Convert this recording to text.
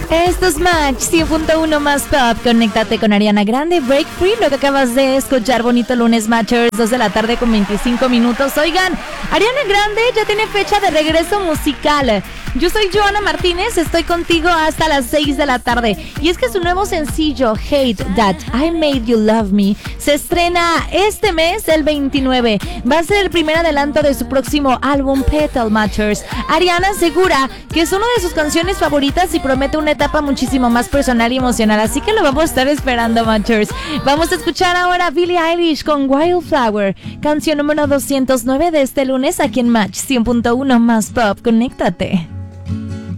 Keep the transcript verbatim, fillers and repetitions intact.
Esto es Match cien punto uno más Pop. Conéctate con Ariana Grande, Break Free. Lo que acabas de escuchar, bonito lunes, Matchers, dos de la tarde con veinticinco minutos. Oigan, Ariana Grande ya tiene fecha de regreso musical. Yo soy Joana Martínez, estoy contigo hasta las seis de la tarde. Y es que su nuevo sencillo, Hate That I Made You Love Me, se estrena este mes, el veintinueve. Va a ser el primer adelanto de su próximo álbum, Petal Matchers. Ariana asegura que es una de sus canciones favoritas y promete una etapa muchísimo más personal y emocional, así que lo vamos a estar esperando, Matchers. Vamos a escuchar ahora a Billie Eilish con Wildflower, canción número doscientos nueve de este lunes aquí en Match cien punto uno más Pop. Conéctate.